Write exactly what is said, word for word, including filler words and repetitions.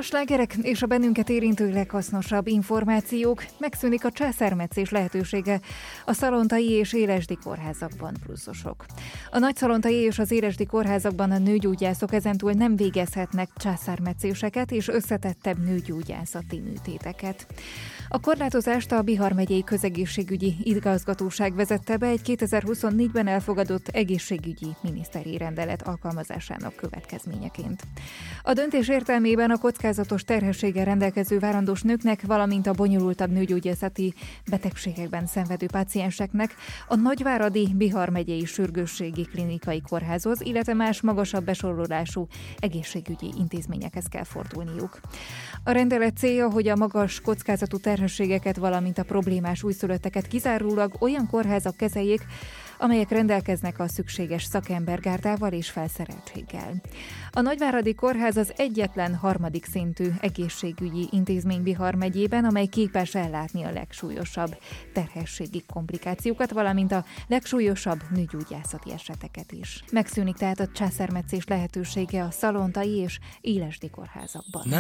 A slágerek és a bennünket érintő leghasznosabb információk. Megszűnik a császármetszés lehetősége a szalontai és élesdi kórházakban, pluszosok. A nagyszalontai és az élesdi kórházakban a nőgyógyászok ezentúl nem végezhetnek császármetszéseket és összetettebb nőgyógyászati műtéteket. A korlátozást a Bihar megyei közegészségügyi igazgatóság vezette be egy kétezer-huszonnégyben elfogadott egészségügyi miniszteri rendelet alkalmazásának következményeként. A döntés értelmében a kockázatos terhességgel rendelkező várandós nőknek, valamint a bonyolultabb nőgyógyászati betegségekben szenvedő pácienseknek a Nagyváradi Bihar megyei sürgősségi klinikai kórházhoz, illetve más magasabb besorolású egészségügyi intézményekhez kell fordulniuk. A rendelet célja, hogy a magas kockázatú terhességeket, valamint a problémás újszülötteket kizárólag olyan kórházak kezeljék, amelyek rendelkeznek a szükséges szakembergárdával és felszereltséggel. A Nagyváradi Kórház az egyetlen harmadik szintű egészségügyi intézmény Bihar megyében, amely képes ellátni a legsúlyosabb terhességi komplikációkat, valamint a legsúlyosabb nőgyógyászati eseteket is. Megszűnik tehát a császármetszés lehetősége a szalontai és élesdi kórházakban.